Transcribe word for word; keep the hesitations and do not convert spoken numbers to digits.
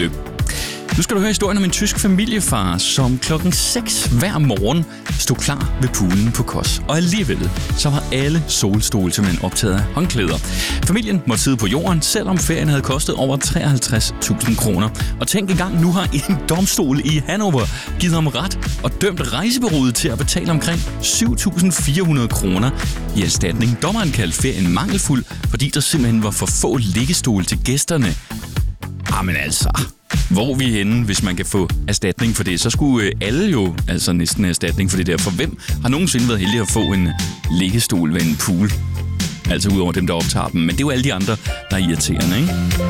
fulde. Nu skal du høre historien om en tysk familiefar, som klokken seks hver morgen stod klar ved poolen på Kos. Og alligevel så var alle solstole simpelthen optaget af håndklæder. Familien måtte sidde på jorden, selvom ferien havde kostet over treoghalvtreds tusind kroner. Og tænk engang, nu har en domstol i Hannover givet ham ret og dømt rejsebureauet til at betale omkring syv tusind fire hundrede kroner i erstatning. Dommeren kaldte ferien mangelfuld, fordi der simpelthen var for få liggestole til gæsterne. Jamen altså, hvor er vi henne, hvis man kan få erstatning for det? Så skulle alle jo altså næsten erstatning for det der. For hvem har nogensinde været heldig at få en liggestol ved en pool? Altså udover dem, der optager dem. Men det er jo alle de andre, der er irriterende, ikke?